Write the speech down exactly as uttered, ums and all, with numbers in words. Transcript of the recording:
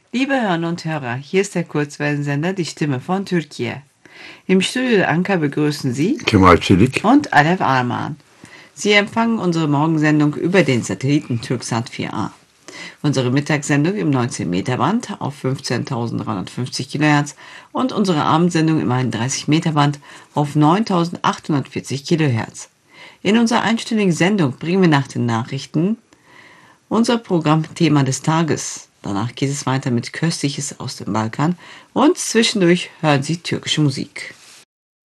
Liebe Hörner und Hörer, hier ist der Kurzwellensender Die Stimme von Türkiye. Im Studio der Ankara begrüßen Sie Kemal Çelik und Alev Arman. Sie empfangen unsere Morgensendung über den Satelliten Türksat vier A. Unsere Mittagssendung im neunzehn Meter Band auf fünfzehntausenddreihundertfünfzig Kilohertz und unsere Abendsendung im einunddreißig Meter Band auf neuntausendachthundertvierzig Kilohertz. In unserer einstündigen Sendung bringen wir nach den Nachrichten unser Programmthema des Tages. Danach geht es weiter mit Köstliches aus dem Balkan und zwischendurch hören Sie türkische Musik.